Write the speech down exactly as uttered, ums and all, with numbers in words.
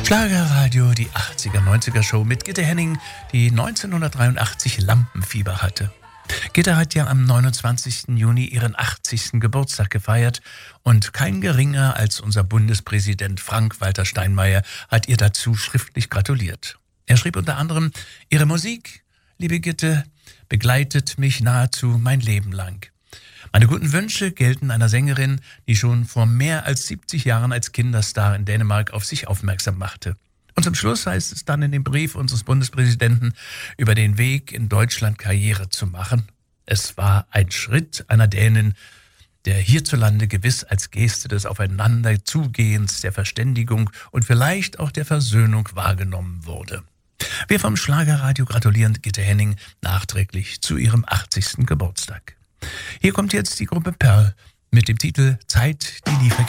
Schlagerradio, die achtziger, neunziger Show mit Gitte Henning, die neunzehnhundertdreiundachtzig Lampenfieber hatte. Gitte hat ja am neunundzwanzigsten Juni ihren achtzigsten Geburtstag gefeiert und kein geringer als unser Bundespräsident Frank-Walter Steinmeier hat ihr dazu schriftlich gratuliert. Er schrieb unter anderem: Ihre Musik, liebe Gitte, begleitet mich nahezu mein Leben lang. Meine guten Wünsche gelten einer Sängerin, die schon vor mehr als siebzig Jahren als Kinderstar in Dänemark auf sich aufmerksam machte. Und zum Schluss heißt es dann in dem Brief unseres Bundespräsidenten, über den Weg in Deutschland Karriere zu machen. Es war ein Schritt einer Dänin, der hierzulande gewiss als Geste des Aufeinanderzugehens, der Verständigung und vielleicht auch der Versöhnung wahrgenommen wurde. Wir vom Schlagerradio gratulieren Gitte Henning nachträglich zu ihrem achtzigsten Geburtstag. Hier kommt jetzt die Gruppe Perl mit dem Titel Zeit, die nie vergeht.